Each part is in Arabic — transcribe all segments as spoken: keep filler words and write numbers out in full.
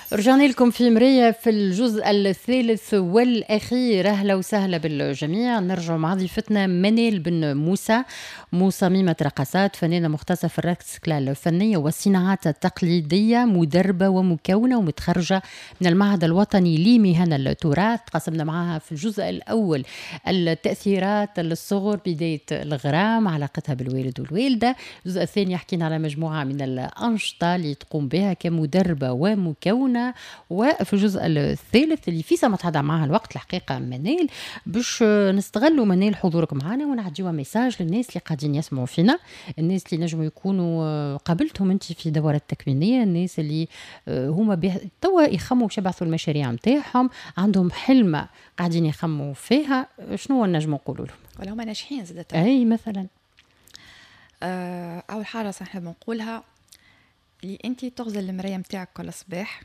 رجعنا لكم في مراية في الجزء الثالث والأخير. أهلا وسهلا بالجميع. نرجع مع ضيفتنا منال بن موسى مصممة رقصات، فنانة مختصة في الرقص الفنية والصناعات التقليدية، مدربة ومكونة ومتخرجة من المعهد الوطني لمهن التراث. قسمنا معها في الجزء الأول التأثيرات الصغر، بداية الغرام، علاقتها بالوالد والوالدة. الجزء الثاني حكينا على مجموعة من الأنشطة اللي تقوم بها كمدربة ومكونة. وفي الجزء الثالث اللي في سما تحدى معها الوقت الحقيقة منال، باش نستغلوا منال حضورك معنا ونعديوا ميساج للناس اللي قاعدين يسمعوا فينا، الناس اللي نجموا يكونوا قابلتهم انت في دورات تكوينية، الناس اللي هما به... توا يخموا باش يبعثوا المشاريع متاعهم، عندهم حلمة قاعدين يخموا فيها. شنو نجموا نقولوا لهم؟ ولا هما ناجحين زدت؟ اي مثلا آه اول حاجه صح نحب نقولها، اللي انت تغزل المرايه متاعك كل صباح،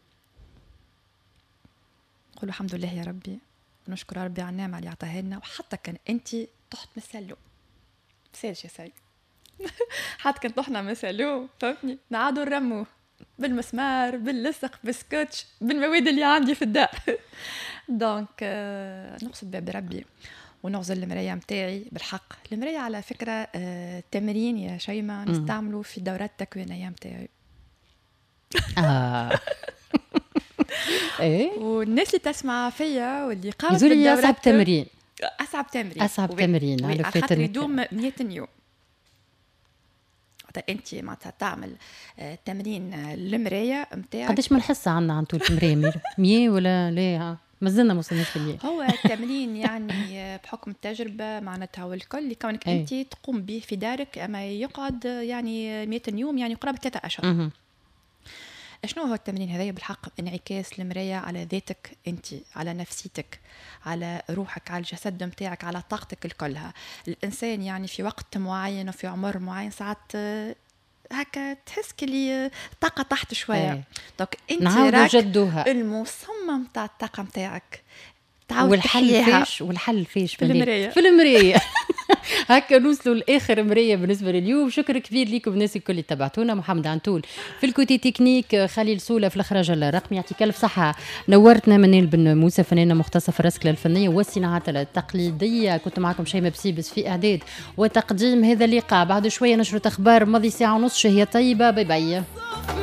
قولوا الحمد لله يا ربي، نشكر ربي على النعمه اللي عطاها لنا. وحتى كان انت تحت مسلو سالش يا سيد حتى كان طحنا مسلو، فهمتني، نعادوا نرموه بالمسمار، باللصق، بالسكوتش، بالمواد اللي عندي في الدار دونك آه نقصد باب ربي ونغزل المرايه متاعي. بالحق المرايه على فكره آه تمرين يا شيماء نستعمله في دورات التكوينيه متاعي اه ايه، والناس اللي تسمع فيا واللي قامت يزولي بالدورات أصعب تمرين أصعب تمرين أصعب تمرين على خاطر يدوم مية يوم. أنت معناتها تعمل تمرين المراية متاعك. قديش من حصة عنا عن طول المراية؟ مية ولا لا؟ ما زلنا موصلناش في المية. هو التمرين يعني بحكم التجربة معناتها والكل اللي كونك أنت تقوم به في دارك، أما يقعد يعني مية يوم، يعني قرابة ثلاثة أشهر. شنو هو التمرين هذا؟ بالحق انعكاس المراية على ذاتك انت، على نفسيتك، على روحك، على الجسد متاعك، على طاقتك الكلها. الانسان يعني في وقت معين وفي عمر معين ساعات هكا تحس كلي طاقة تحت شوية، دونك انت راك المصمم تاع الطاقة متاعك. والحل فيش والحل فيش في المراية في المراية هكا نوصلوا لاخر مرايه بالنسبه لليوم. شكر كبير لكم الناس الكل اللي تبعتونا. محمد عنتول في الكوتي تكنيك، خليل سوله في الاخراج الرقمي. يعطيك الف صحه. نورتنا منال بن موسى، فنانه مختصه في الرسكله الفنيه والصناعات التقليديه. كنت معكم شيماء بسيبس في اعداد وتقديم هذا اللقاء. بعد شويه نشره اخبار ماضي ساعه ونص. شهيه طيبه، باي باي.